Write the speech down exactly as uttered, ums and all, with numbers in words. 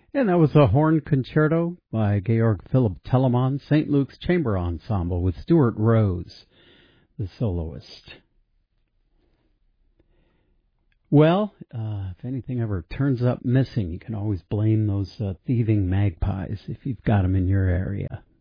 And that was a horn concerto by Georg Philipp Telemann, Saint Luke's Chamber Ensemble with Stuart Rose, the soloist. Well, uh, if anything ever turns up missing, you can always blame those uh, thieving magpies if you've got them in your area.